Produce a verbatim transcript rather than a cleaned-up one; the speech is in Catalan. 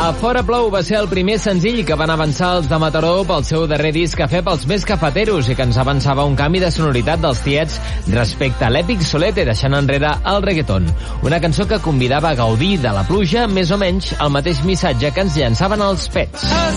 A Fora Plou va ser el primer senzill que van avançar els de Mataró pel seu darrer disc Cafè pels més cafeteros i que ens avançava un canvi de sonoritat dels tiets respecte a l'èpic Solete, deixant enrere el reggaeton. Una cançó que convidava a gaudir de la pluja, més o menys el mateix missatge que ens llançaven els Pets.